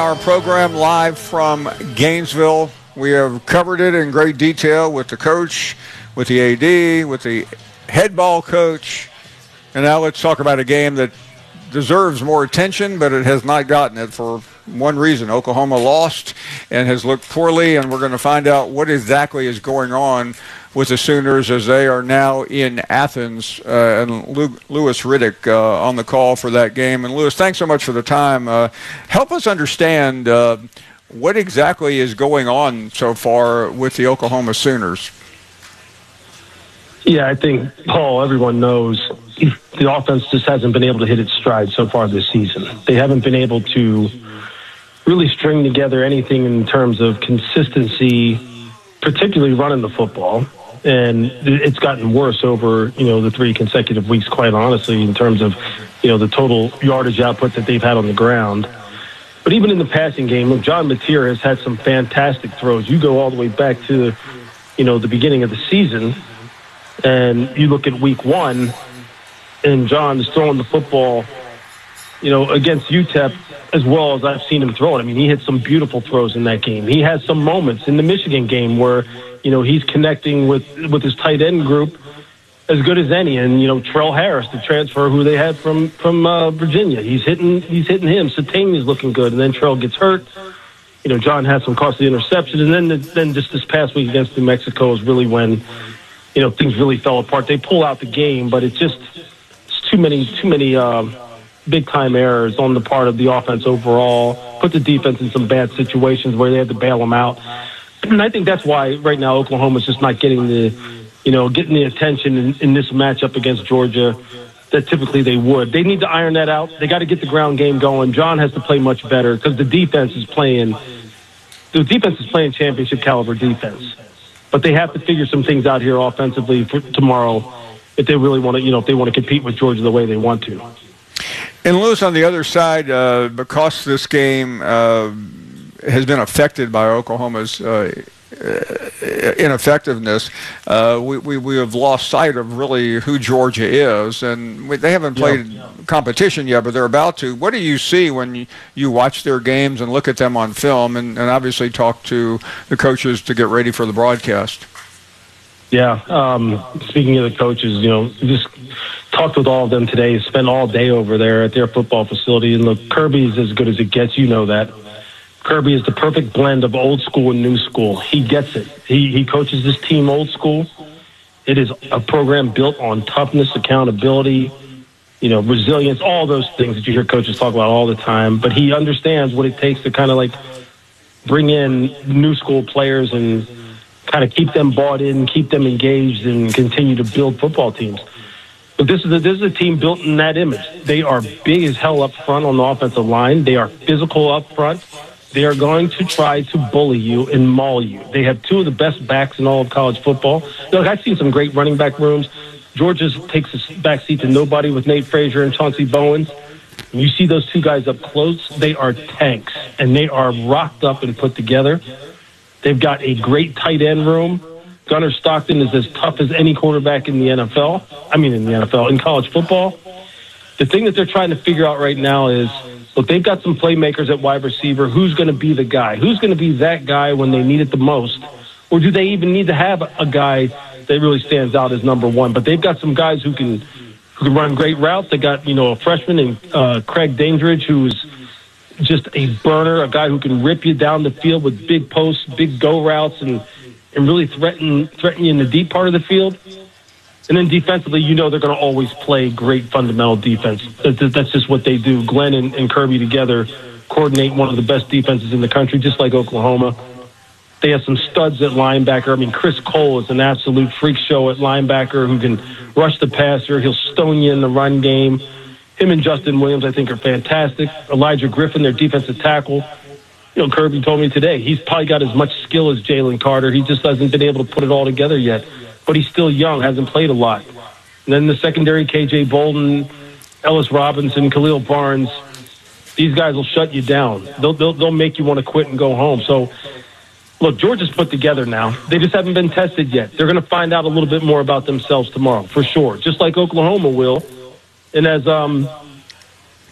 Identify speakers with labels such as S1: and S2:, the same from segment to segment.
S1: Our program live from Gainesville. We have covered it in great detail with the coach, with the AD, with the head ball coach. And now let's talk about a game that deserves more attention, but it has not gotten it for one reason. Oklahoma lost and has looked poorly, and we're going to find out what exactly is going on with the Sooners as they are now in Athens, and Louis Riddick on the call for that game. And Louis, thanks so much for the time. Help us understand what exactly is going on so far with the Oklahoma Sooners.
S2: Yeah, I think, Paul, everyone knows the offense just hasn't been able to hit its stride so far this season. They haven't been able to really string together anything in terms of consistency, particularly running the football. And it's gotten worse over, the 3 consecutive weeks, quite honestly, in terms of, the total yardage output that they've had on the ground. But even in the passing game, look, John Mateer has had some fantastic throws. You go all the way back to, the beginning of the season, and you look at week 1, and John is throwing the football, against UTEP as well as I've seen him throw it. I mean, he hit some beautiful throws in that game. He has some moments in the Michigan game where, he's connecting with his tight end group as good as any. And, Trell Harris, the transfer who they had from Virginia, he's hitting him. Satane is looking good. And then Trell gets hurt. John had some costly interceptions. And then just this past week against New Mexico is really when, things really fell apart. They pull out the game, but it's too many big-time errors on the part of the offense overall, put the defense in some bad situations where they had to bail them out. And I think that's why right now Oklahoma's just not getting the attention in this matchup against Georgia that typically they would. They need to iron that out. They got to get the ground game going. John has to play much better because the defense is playing championship caliber defense. But they have to figure some things out here offensively for tomorrow if they really want to, if they want to compete with Georgia the way they want to.
S1: And Louis, on the other side, because this game has been affected by Oklahoma's ineffectiveness, we have lost sight of really who Georgia is, and they haven't played competition yet, but they're about to. What do you see when you watch their games and look at them on film, and obviously talk to the coaches to get ready for the broadcast?
S2: Yeah, speaking of the coaches, just talked with all of them today, spent all day over there at their football facility, and look, Kirby is as good as it gets, that. Kirby is the perfect blend of old school and new school. He gets it. He coaches this team old school. It is a program built on toughness, accountability, resilience, all those things that you hear coaches talk about all the time. But he understands what it takes to kind of bring in new school players and kind of keep them bought in, keep them engaged, and continue to build football teams. But this is a team built in that image. They are big as hell up front on the offensive line. They are physical up front. They are going to try to bully you and maul you. They have 2 of the best backs in all of college football. Look, I've seen some great running back rooms. Georgia takes a backseat to nobody with Nate Frazier and Chauncey Bowens. When you see those 2 guys up close, they are tanks, and they are rocked up and put together. They've got a great tight end room. Gunnar Stockton is as tough as any quarterback in the NFL. In college football. The thing that they're trying to figure out right now is, look, they've got some playmakers at wide receiver. Who's going to be the guy? Who's going to be that guy when they need it the most? Or do they even need to have a guy that really stands out as number 1? But they've got some guys who can run great routes. They got, a freshman in Craig Dandridge, who's just a burner, a guy who can rip you down the field with big posts, big go routes, and really threaten you in the deep part of the field. And then defensively, they're going to always play great fundamental defense. That's just what they do. Glenn and Kirby together coordinate one of the best defenses in the country, just like Oklahoma. They have some studs at linebacker. Chris Cole is an absolute freak show at linebacker who can rush the passer. He'll stone you in the run game. Him and Justin Williams, I think, are fantastic. Elijah Griffin, their defensive tackle. Kirby told me today, he's probably got as much skill as Jalen Carter. He just hasn't been able to put it all together yet. But he's still young, hasn't played a lot. And then the secondary, KJ Bolden, Ellis Robinson, Khalil Barnes, these guys will shut you down. They'll make you want to quit and go home. So, look, Georgia's put together now. They just haven't been tested yet. They're going to find out a little bit more about themselves tomorrow, for sure, just like Oklahoma will. And as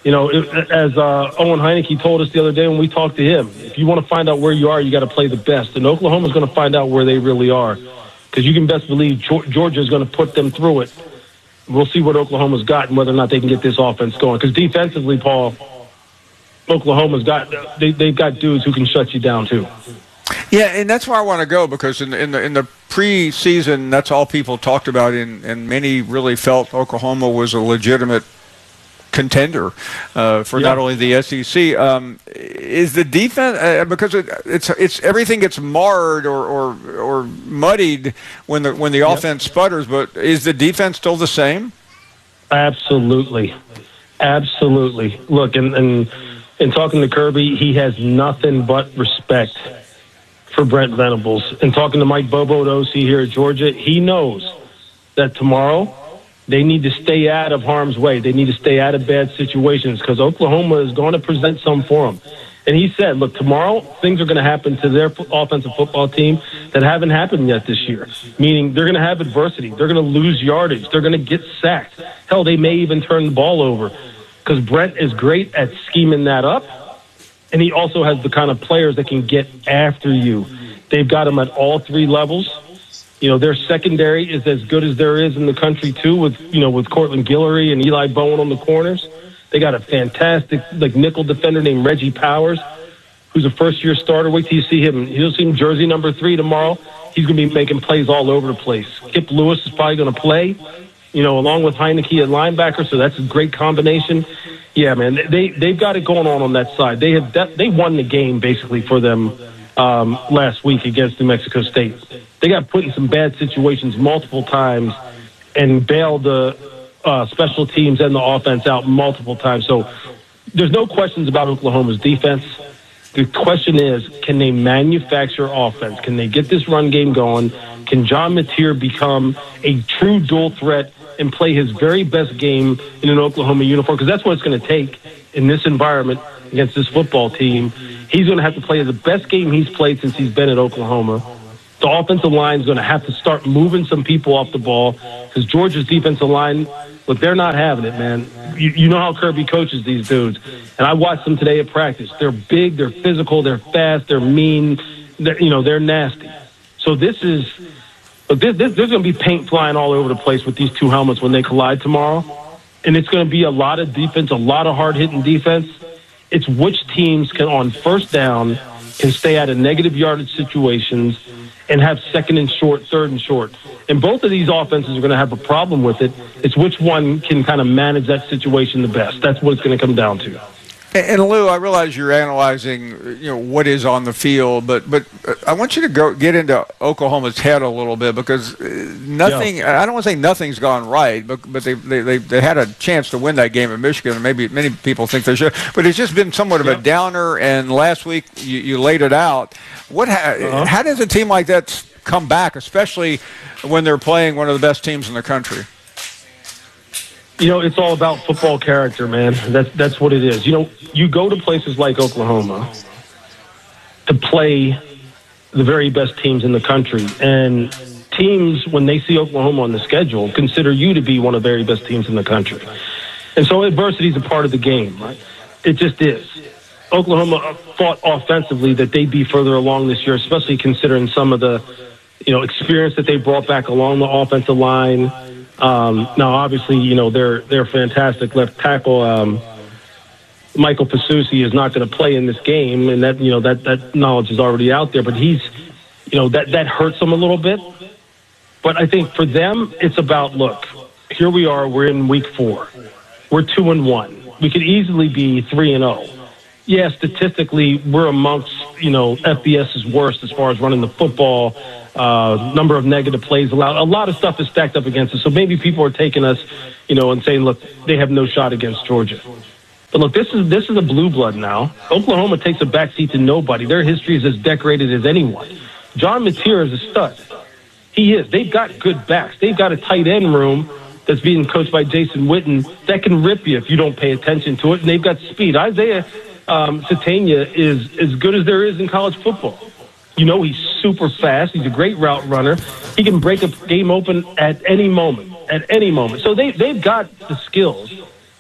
S2: As Owen Heineke told us the other day when we talked to him, if you want to find out where you are, you got to play the best. And Oklahoma's going to find out where they really are, because you can best believe Georgia's going to put them through it. We'll see what Oklahoma's got and whether or not they can get this offense going. Because defensively, Paul, Oklahoma's they've got dudes who can shut you down too.
S1: Yeah, and that's where I want to go, because in the preseason, that's all people talked about, and many really felt Oklahoma was a legitimate contender for not only the SEC. Is the defense, because it's everything gets marred or muddied when the offense sputters, but is the defense still the same?
S2: Absolutely. Look, and talking to Kirby, he has nothing but respect for Brent Venables. And talking to Mike Bobo at OC here at Georgia, he knows that tomorrow they need to stay out of harm's way. They need to stay out of bad situations, because Oklahoma is going to present some for them. And he said, look, tomorrow things are going to happen to their offensive football team that haven't happened yet this year, meaning they're going to have adversity. They're going to lose yardage. They're going to get sacked. Hell, they may even turn the ball over, because Brent is great at scheming that up. And he also has the kind of players that can get after you. They've got them at all three levels. Their secondary is as good as there is in the country too, with Cortland Guillory and Eli Bowen on the corners. They got a fantastic nickel defender named Reggie Powers, who's a first-year starter. Wait till you see him. You'll see him jersey number 3 tomorrow. He's going to be making plays all over the place. Kip Lewis is probably going to play, along with Heineke at linebacker. So that's a great combination. Yeah, man, they've got it going on that side. They won the game basically for them last week against New Mexico State. They got put in some bad situations multiple times and bailed the special teams and the offense out multiple times. So there's no questions about Oklahoma's defense. The question is, can they manufacture offense? Can they get this run game going? Can John Mateer become a true dual threat and play his very best game in an Oklahoma uniform? Because that's what it's going to take in this environment against this football team. He's going to have to play the best game he's played since he's been at Oklahoma. The offensive line is going to have to start moving some people off the ball, because Georgia's defensive line, look, they're not having it, man. You know how Kirby coaches these dudes. And I watched them today at practice. They're big, they're physical, they're fast, they're mean, they're nasty. So there's going to be paint flying all over the place with these two helmets when they collide tomorrow. And it's going to be a lot of defense, a lot of hard-hitting defense. It's which teams can, on first down, can stay out of negative yardage situations and have second and short, third and short. And both of these offenses are going to have a problem with it. It's which one can kind of manage that situation the best. That's what it's going to come down to.
S1: And Lou, I realize you're analyzing, what is on the field, but I want you to get into Oklahoma's head a little bit, because nothing. Yeah. I don't want to say nothing's gone right, but they had a chance to win that game at Michigan, and maybe many people think they should. But it's just been somewhat of a downer. And last week you laid it out. How does a team like that come back, especially when they're playing one of the best teams in the country?
S2: It's all about football character, man. That's what it is. You go to places like Oklahoma to play the very best teams in the country. And teams, when they see Oklahoma on the schedule, consider you to be one of the very best teams in the country. And so adversity is a part of the game, right? It just is. Oklahoma thought offensively that they'd be further along this year, especially considering some of the, experience that they brought back along the offensive line. Now, obviously, they're fantastic. Left tackle Michael Pasusi is not going to play in this game, and that knowledge is already out there. But he's, that hurts them a little bit. But I think for them, it's about, look, here we are. We're in week 4. We're 2-1. We could easily be 3-0. Yeah, statistically, we're amongst, FBS's worst as far as running the football. Number of negative plays allowed. A lot of stuff is stacked up against us. So maybe people are taking us, and saying, look, they have no shot against Georgia. But look, this is a blue blood now. Oklahoma takes a backseat to nobody. Their history is as decorated as anyone. John Mateer is a stud. He is. They've got good backs. They've got a tight end room that's being coached by Jason Witten that can rip you if you don't pay attention to it. And they've got speed. Isaiah Satania is as good as there is in college football. He's super fast. He's a great route runner. He can break a game open at any moment. So they've got the skills.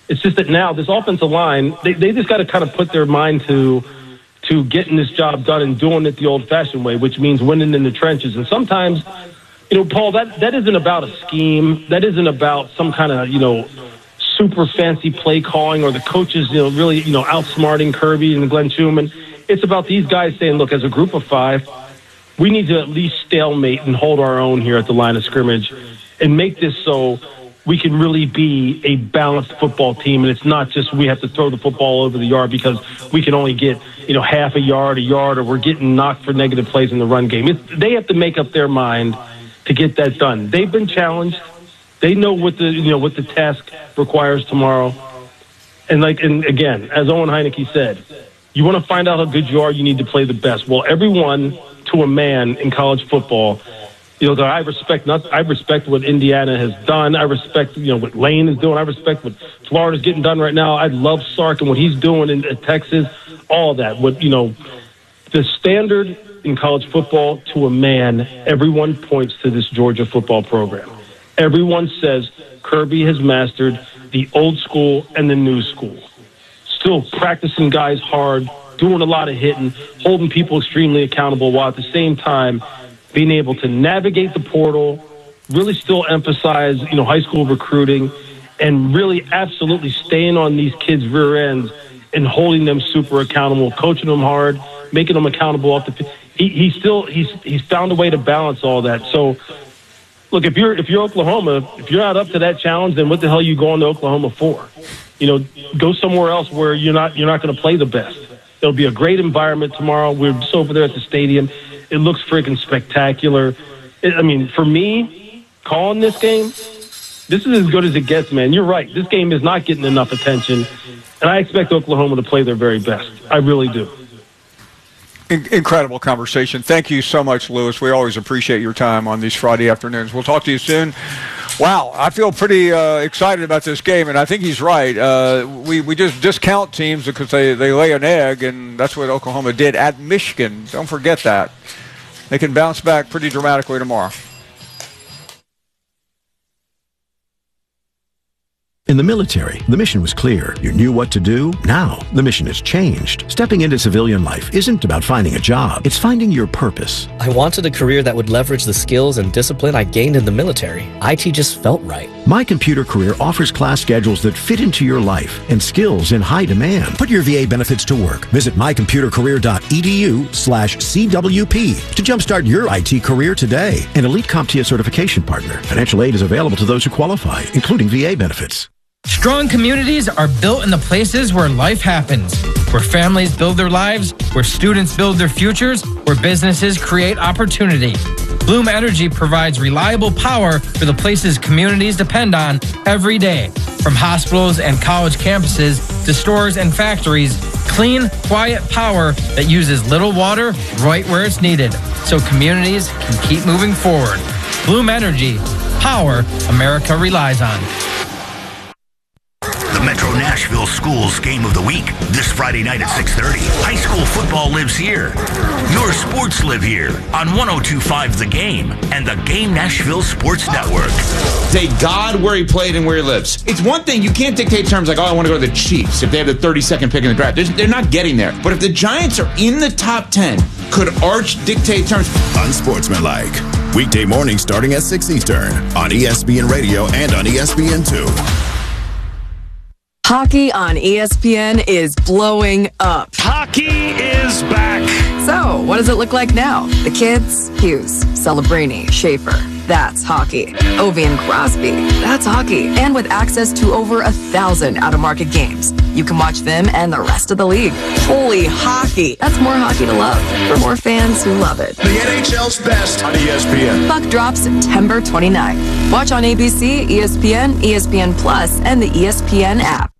S2: It's just that now this offensive line, they just got to kind of put their mind to getting this job done and doing it the old-fashioned way, which means winning in the trenches. And sometimes, Paul, that isn't about a scheme. That isn't about some kind of, super fancy play calling or the coaches, really, outsmarting Kirby and Glenn Schumann. It's about these guys saying, look, as a group of 5, we need to at least stalemate and hold our own here at the line of scrimmage and make this so we can really be a balanced football team. And it's not just we have to throw the football over the yard because we can only get, half a yard, or we're getting knocked for negative plays in the run game. They have to make up their mind to get that done. They've been challenged. They know what the task requires tomorrow. And again, as Owen Heineke said, you want to find out how good you are, you need to play the best. Well, everyone to a man in college football, I respect what Indiana has done. I respect, what Lane is doing. I respect what Florida's getting done right now. I love Sark and what he's doing in Texas, all that. The standard in college football to a man, everyone points to this Georgia football program. Everyone says Kirby has mastered the old school and the new school. Still practicing guys hard, doing a lot of hitting, holding people extremely accountable while at the same time being able to navigate the portal, really still emphasize, high school recruiting, and really absolutely staying on these kids' rear ends and holding them super accountable, coaching them hard, making them accountable off the. He's found a way to balance all that. So, look, if you're Oklahoma, if you're not up to that challenge, then what the hell are you going to Oklahoma for? Go somewhere else where you're not going to play the best. It'll be a great environment tomorrow. We're just over there at the stadium. It looks freaking spectacular. For me, calling this game, this is as good as it gets, man. You're right. This game is not getting enough attention, and I expect Oklahoma to play their very best. I really do.
S1: Incredible conversation. Thank you so much, Lewis. We always appreciate your time on these Friday afternoons. We'll talk to you soon. Wow, I feel pretty excited about this game, and I think he's right. We just discount teams because they lay an egg, and that's what Oklahoma did at Michigan. Don't forget that. They can bounce back pretty dramatically tomorrow.
S3: In the military, the mission was clear. You knew what to do. Now, the mission has changed. Stepping into civilian life isn't about finding a job. It's finding your purpose.
S4: I wanted a career that would leverage the skills and discipline I gained in the military. IT just felt right.
S3: My Computer Career offers class schedules that fit into your life and skills in high demand. Put your VA benefits to work. Visit mycomputercareer.edu/CWP to jumpstart your IT career today. An elite CompTIA certification partner. Financial aid is available to those who qualify, including VA benefits.
S5: Strong communities are built in the places where life happens, where families build their lives, where students build their futures, where businesses create opportunity. Bloom Energy provides reliable power for the places communities depend on every day. From hospitals and college campuses to stores and factories, clean, quiet power that uses little water right where it's needed, so communities can keep moving forward. Bloom Energy, power America relies on.
S6: The Metro Nashville Schools Game of the Week, this Friday night at 6:30. High school football lives here. Your sports live here on 102.5 The Game and the Game Nashville Sports Network.
S7: Say God where he played and where he lives. It's one thing, you can't dictate terms like, I want to go to the Chiefs if they have the 32nd pick in the draft. They're not getting there. But if the Giants are in the top 10, could Arch dictate terms?
S8: Unsportsmanlike. Weekday morning starting at 6 Eastern on ESPN Radio and on ESPN2.
S9: Hockey on ESPN is blowing up.
S10: Hockey is back.
S9: So, what does it look like now? The kids? Hughes, Celebrini, Schaefer. That's hockey. Ovi and Crosby. That's hockey. And with access to over 1,000 out-of-market games, you can watch them and the rest of the league. Holy hockey. That's more hockey to love for more fans who love it.
S8: The NHL's best on ESPN.
S9: Puck drops September 29th. Watch on ABC, ESPN, ESPN Plus, and the ESPN app.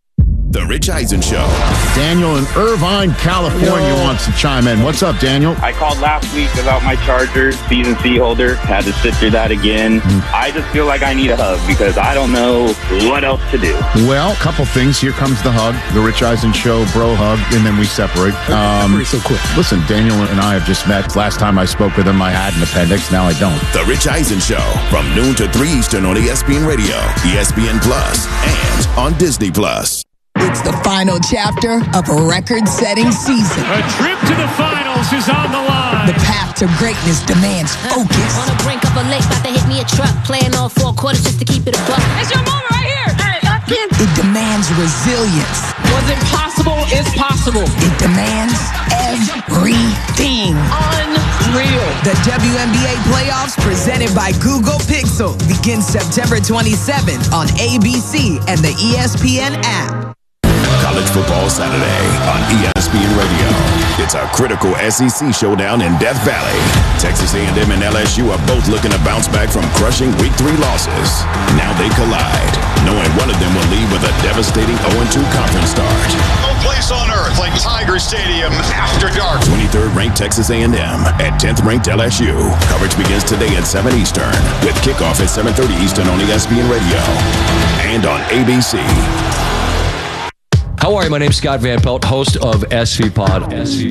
S8: The Rich Eisen Show.
S11: Daniel in Irvine, California wants to chime in. What's up, Daniel?
S12: I called last week about my Chargers season C holder. Had to sit through that again. I just feel like I need a hug because I don't know what else to do.
S11: Well, a couple things. Here comes the hug, the Rich Eisen Show bro hug, and then we separate.
S13: So quick.
S11: Listen, Daniel and I have just met. Last time I spoke with him, I had an appendix. Now I don't.
S8: The Rich Eisen Show from noon to 3 Eastern on ESPN Radio, ESPN Plus, and on Disney Plus.
S14: It's the final chapter of a record-setting season.
S10: A trip to the finals is on the line.
S14: The path to greatness demands focus.
S15: On the brink of a lake, about to hit me a truck. Playing all 4 quarters just to keep it a buck.
S16: It's your moment right here.
S14: It demands resilience.
S16: What's impossible is possible.
S14: It demands everything.
S16: Unreal.
S14: The WNBA playoffs presented by Google Pixel begins September 27th on ABC and the ESPN app.
S8: College Football Saturday on ESPN Radio. It's a critical SEC showdown in Death Valley. Texas A&M and LSU are both looking to bounce back from crushing Week 3 losses. Now they collide, knowing one of them will leave with a devastating 0-2 conference start.
S17: No place on earth like Tiger Stadium after dark.
S8: 23rd ranked Texas A&M at 10th ranked LSU. Coverage begins today at 7 Eastern with kickoff at 7:30 Eastern on ESPN Radio and on ABC.
S18: How are you? My name's Scott Van Pelt, host of SV Pod,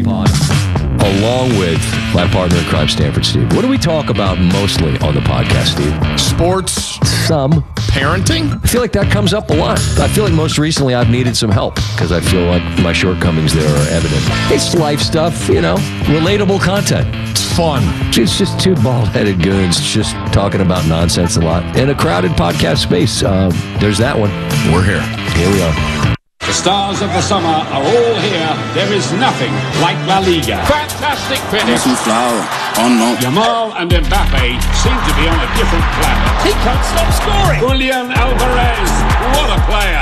S18: along with my partner in crime, Stanford Steve. What do we talk about mostly on the podcast, Steve?
S11: Sports.
S18: Some.
S11: Parenting?
S18: I feel like that comes up a lot. I feel like most recently I've needed some help because I feel like my shortcomings there are evident. It's life stuff, relatable content.
S11: It's fun.
S18: It's just two bald-headed goons just talking about nonsense a lot. In a crowded podcast space, there's that one.
S11: We're here.
S18: Here we are.
S19: The stars of the summer are all here. There is nothing like La Liga. Fantastic finish. Yamal and Mbappe seem to be on a different planet.
S10: He can't stop scoring.
S19: Julian Alvarez, what a player.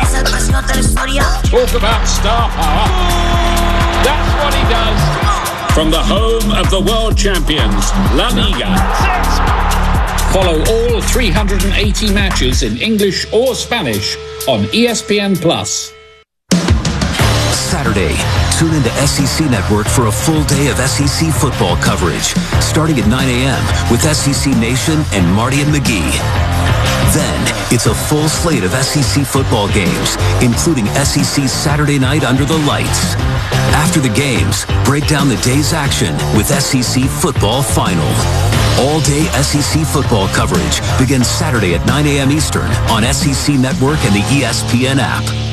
S19: Talk about star power. That's what he does. From the home of the world champions, La Liga. Follow all 380 matches in English or Spanish on ESPN Plus.
S20: Saturday, tune into SEC Network for a full day of SEC football coverage, starting at 9 a.m. with SEC Nation and Marty and McGee. Then, it's a full slate of SEC football games, including SEC Saturday Night Under the Lights. After the games, break down the day's action with SEC Football Final. All-day SEC football coverage begins Saturday at 9 a.m. Eastern on SEC Network and the ESPN app.